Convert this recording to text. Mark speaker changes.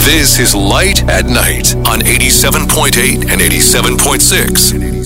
Speaker 1: This is Light at Night on 87.8 and 87.6